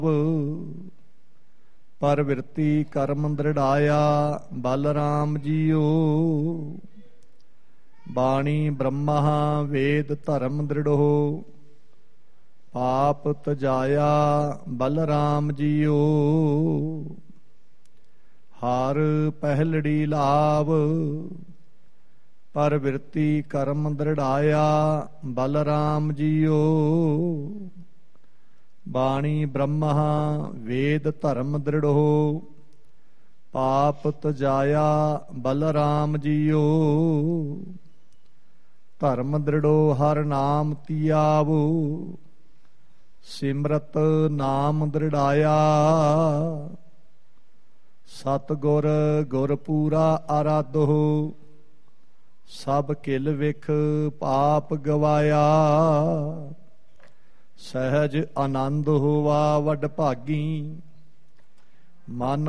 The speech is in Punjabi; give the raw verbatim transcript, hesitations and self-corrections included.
ਪਰਵਿਰਤੀ ਕਰਮ ਦ੍ਰਿੜਾਇਆ ਬਲ ਰਾਮ ਜੀਓ। ਬਾਣੀ ਬ੍ਰਹਮਾ ਵੇਦ ਧਰਮ ਦ੍ਰਿੜੋ ਪਾਪ ਤਜਾਇਆ ਬਲ ਰਾਮ ਜੀਓ। ਹਰ ਪਹਿਲੜੀ ਲਾਭ ਪਰਵਿਰਤੀ ਕਰਮ ਦ੍ਰਿੜਾਇਆ ਬਲ ਰਾਮ ਜੀਓ। ਬਾਣੀ ਬ੍ਰਹਮਾ ਵੇਦ ਧਰਮ ਦ੍ਰਿੜੋ ਪਾਪ ਤਜਾਇਆ ਬਲ ਰਾਮ ਜੀਓ। ਧਰਮ ਦ੍ਰਿੜੋ ਹਰ ਨਾਮ ਧਿਆਵੋ ਸਿਮਰਤ ਨਾਮ ਦ੍ਰਿੜਾਇਆ। ਸਤਿਗੁਰ ਗੁਰ ਪੂਰਾ ਆਰਾਧੋ ਸਭ ਕਿਲ ਵਿਖ ਪਾਪ ਗਵਾਇਆ। ਸਹਿਜ ਆਨੰਦ ਹੋਵਾ ਵਡ ਭਾਗੀ ਮਨ